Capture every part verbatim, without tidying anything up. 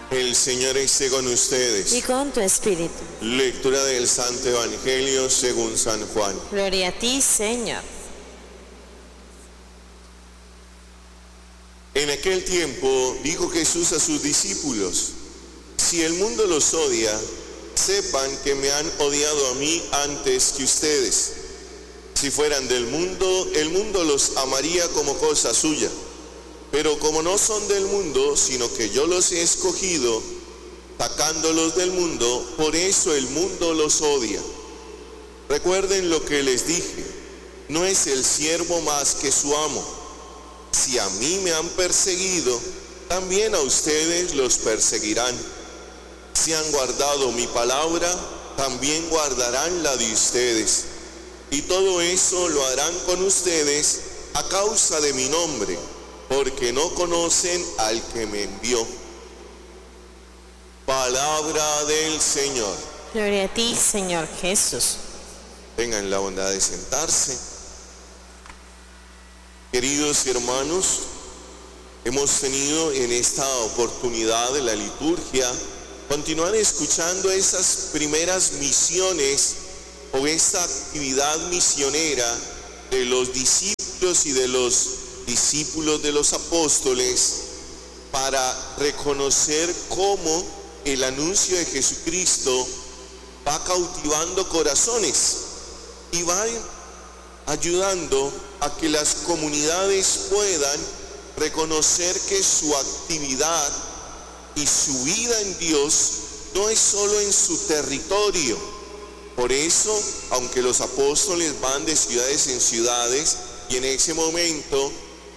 El Señor esté con ustedes. Y con tu espíritu. Lectura del Santo Evangelio según San Juan. Gloria a ti, Señor. En aquel tiempo dijo Jesús a sus discípulos: si el mundo los odia, sepan que me han odiado a mí antes que ustedes. Si fueran del mundo, el mundo los amaría como cosa suya. Pero como no son del mundo, sino que yo los he escogido, sacándolos del mundo, por eso el mundo los odia. Recuerden lo que les dije: no es el siervo más que su amo. Si a mí me han perseguido, también a ustedes los perseguirán. Si han guardado mi palabra, también guardarán la de ustedes. Y todo eso lo harán con ustedes a causa de mi nombre, porque no conocen al que me envió. Palabra del Señor. Gloria a ti, Señor Jesús. Tengan la bondad de sentarse. Queridos hermanos, hemos tenido en esta oportunidad de la liturgia continuar escuchando esas primeras misiones o esa actividad misionera de los discípulos y de los discípulos de los apóstoles, para reconocer cómo el anuncio de Jesucristo va cautivando corazones y va ayudando a que las comunidades puedan reconocer que su actividad y su vida en Dios no es solo en su territorio. Por eso, aunque los apóstoles van de ciudades en ciudades, y en ese momento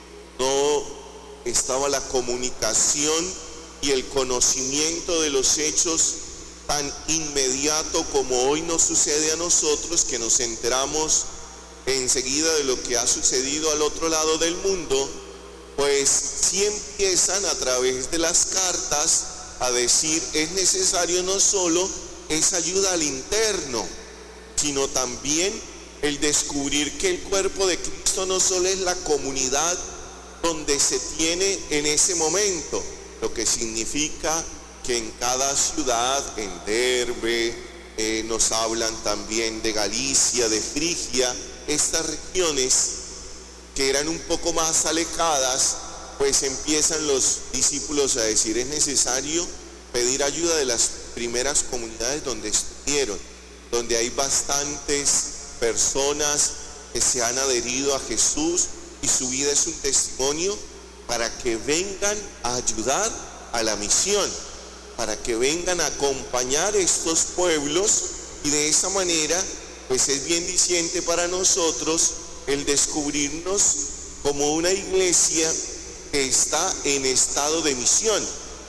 no estaba la comunicación y el conocimiento de los hechos tan inmediato como hoy nos sucede a nosotros, que nos enteramos enseguida de lo que ha sucedido al otro lado del mundo, pues sí empiezan a través de las cartas a decir: es necesario no solo esa ayuda al interno, sino también el descubrir que el cuerpo de Cristo no solo es la comunidad donde se tiene en ese momento, lo que significa que en cada ciudad, en Derbe, eh, nos hablan también de Galicia, de Frigia, estas regiones que eran un poco más alejadas, pues empiezan los discípulos a decir: es necesario pedir ayuda de las primeras comunidades donde estuvieron, donde hay bastantes personas que se han adherido a Jesús y su vida es un testimonio, para que vengan a ayudar a la misión, para que vengan a acompañar estos pueblos, y de esa manera pues es bien diciente para nosotros el descubrirnos como una iglesia que está en estado de misión,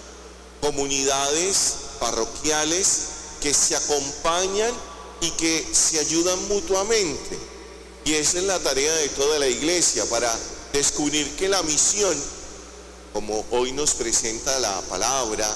comunidades parroquiales que se acompañan y que se ayudan mutuamente. Y esa es la tarea de toda la iglesia, para descubrir que la misión, como hoy nos presenta la palabra,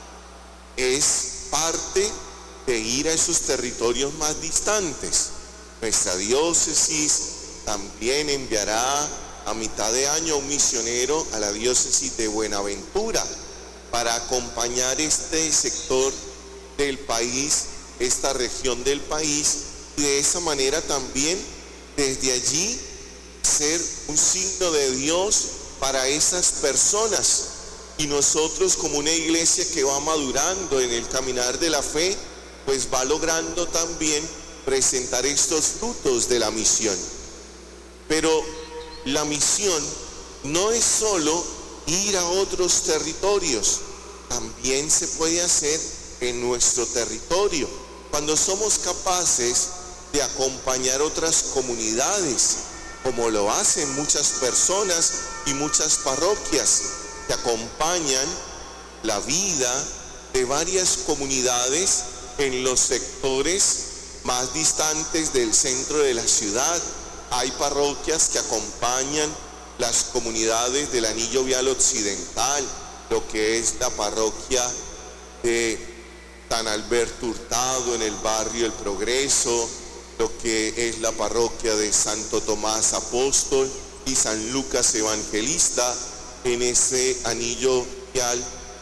es parte de ir a esos territorios más distantes. Nuestra diócesis también enviará a mitad de año un misionero a la diócesis de Buenaventura para acompañar este sector del país, esta región del país, y de esa manera también desde allí ser un signo de Dios para esas personas. Y nosotros, como una iglesia que va madurando en el caminar de la fe, pues va logrando también presentar estos frutos de la misión. Pero la misión no es solo ir a otros territorios, también se puede hacer en nuestro territorio, cuando somos capaces de acompañar otras comunidades, como lo hacen muchas personas y muchas parroquias que acompañan la vida de varias comunidades en los sectores más distantes del centro de la ciudad. Hay parroquias que acompañan las comunidades del anillo vial occidental, lo que es la parroquia de San Alberto Hurtado en el barrio El Progreso, lo que es la parroquia de Santo Tomás Apóstol y San Lucas Evangelista en ese anillo vial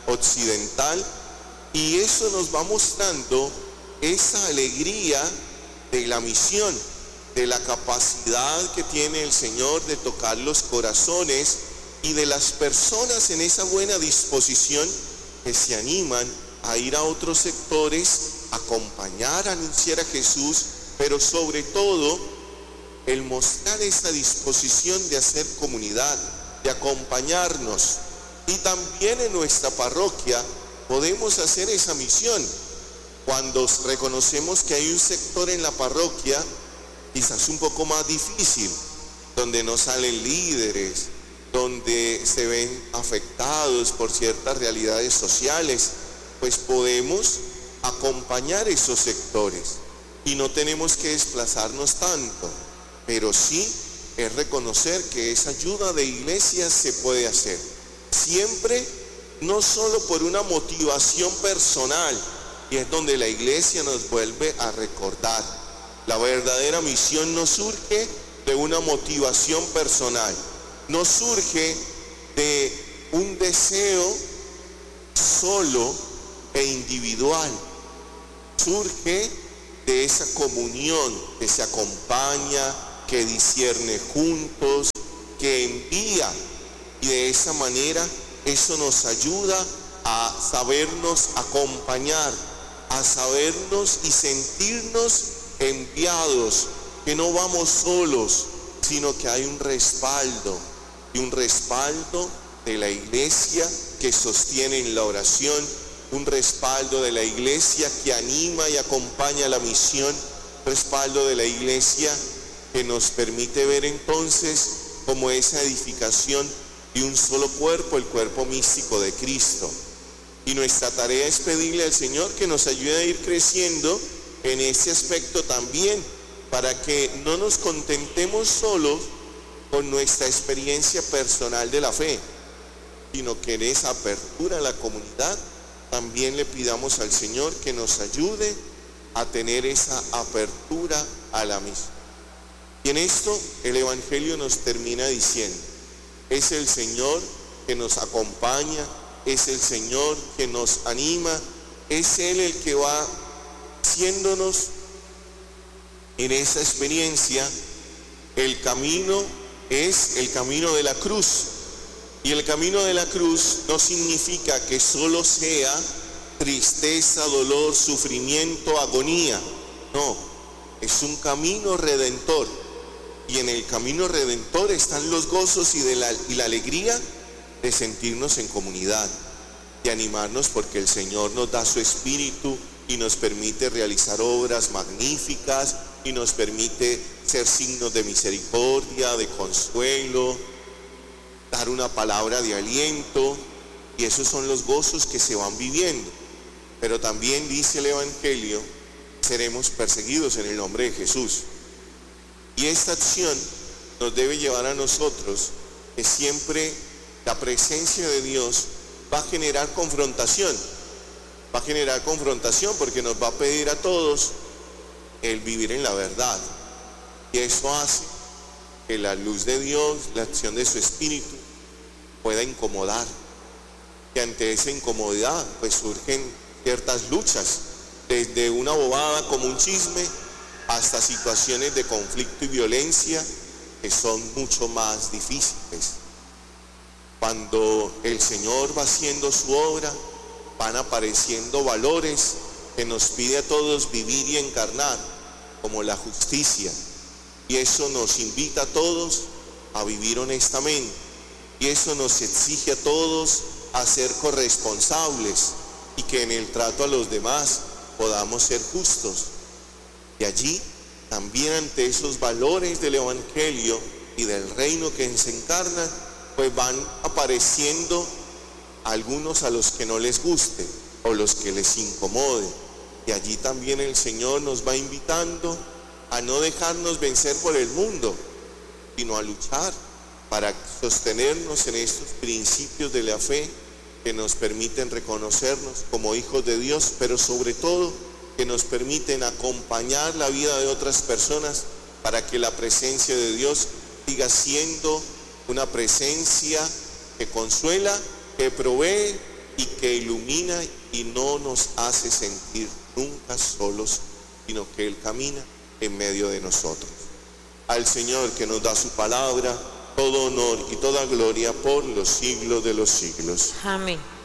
occidental, y eso nos va mostrando esa alegría de la misión, de la capacidad que tiene el Señor de tocar los corazones y de las personas en esa buena disposición que se animan a ir a otros sectores, a acompañar, a anunciar a Jesús, pero sobre todo el mostrar esa disposición de hacer comunidad, de acompañarnos. Y también en nuestra parroquia podemos hacer esa misión. Cuando reconocemos que hay un sector en la parroquia quizás un poco más difícil, donde no salen líderes, donde se ven afectados por ciertas realidades sociales, pues podemos acompañar esos sectores y no tenemos que desplazarnos tanto, pero sí es reconocer que esa ayuda de iglesia se puede hacer, siempre no solo por una motivación personal, y es donde la iglesia nos vuelve a recordar. La verdadera misión no surge de una motivación personal, no surge de un deseo solo e individual, surge de esa comunión que se acompaña, que discierne juntos, que envía, y de esa manera eso nos ayuda a sabernos acompañar, a sabernos y sentirnos enviados, que no vamos solos, sino que hay un respaldo, y un respaldo de la iglesia que sostiene en la oración, un respaldo de la iglesia que anima y acompaña la misión, respaldo de la iglesia que nos permite ver entonces como esa edificación de un solo cuerpo, el cuerpo místico de Cristo. Y nuestra tarea es pedirle al Señor que nos ayude a ir creciendo en ese aspecto también, para que no nos contentemos solos con nuestra experiencia personal de la fe, sino que en esa apertura a la comunidad también le pidamos al Señor que nos ayude a tener esa apertura a la misión. Y en esto el Evangelio nos termina diciendo: es el Señor que nos acompaña, es el Señor que nos anima, es Él el que va haciéndonos en esa experiencia. El camino es el camino de la cruz, y el camino de la cruz no significa que solo sea tristeza, dolor, sufrimiento, agonía. No, es un camino redentor, y en el camino redentor están los gozos y, de la, y la alegría de sentirnos en comunidad, de animarnos porque el Señor nos da su Espíritu y nos permite realizar obras magníficas, y nos permite ser signos de misericordia, de consuelo, dar una palabra de aliento, y esos son los gozos que se van viviendo. Pero también dice el Evangelio: seremos perseguidos en el nombre de Jesús. Y esta acción nos debe llevar a nosotros que siempre la presencia de Dios va a generar confrontación, va a generar confrontación porque nos va a pedir a todos el vivir en la verdad, y eso hace que la luz de Dios, la acción de su Espíritu pueda incomodar, que ante esa incomodidad pues surgen ciertas luchas, desde una bobada como un chisme hasta situaciones de conflicto y violencia que son mucho más difíciles. Cuando el Señor va haciendo su obra, van apareciendo valores que nos pide a todos vivir y encarnar, como la justicia, y eso nos invita a todos a vivir honestamente, y eso nos exige a todos a ser corresponsables, y que en el trato a los demás podamos ser justos. Y allí también, ante esos valores del Evangelio y del reino que se encarna, pues van apareciendo algunos a los que no les guste o los que les incomode. Y allí también el Señor nos va invitando a no dejarnos vencer por el mundo, sino a luchar para sostenernos en estos principios de la fe que nos permiten reconocernos como hijos de Dios, pero sobre todo que nos permiten acompañar la vida de otras personas para que la presencia de Dios siga siendo una presencia que consuela, que provee y que ilumina y no nos hace sentir nunca solos, sino que Él camina en medio de nosotros. Al Señor que nos da su palabra, todo honor y toda gloria por los siglos de los siglos. Amén.